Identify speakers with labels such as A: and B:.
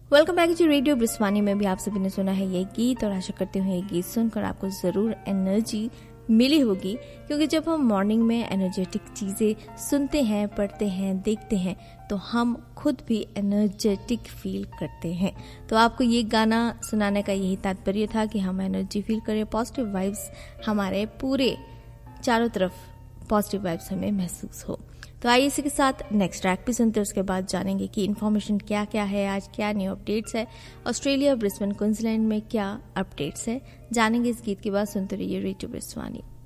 A: Welcome back to radio ब्रिस्वानी में भी आप सभी ने सुना है ये गीत और आशा करती हूँ ये गीत सुनकर आपको जरूर एनर्जी मिली होगी, क्योंकि जब हम मॉर्निंग में एनर्जेटिक चीजें सुनते हैं, पढ़ते हैं, देखते हैं तो हम खुद भी एनर्जेटिक फील करते हैं। तो आपको ये गाना सुनाने का यही तात्पर्य था कि हम एनर्जी फील करें, पॉजिटिव वाइब्स हमारे पूरे चारों तरफ पॉजिटिव वाइब्स हमें महसूस हो। तो आइए इसी के साथ नेक्स्ट ट्रैक भी सुनते हैं, उसके बाद जानेंगे कि इन्फॉर्मेशन क्या क्या है, आज क्या न्यू अपडेट्स है, ऑस्ट्रेलिया, ब्रिस्बेन, क्वींसलैंड में क्या अपडेट्स है, जानेंगे इस गीत के बाद। सुनते रहिए रेडियो ब्रिस्वानी।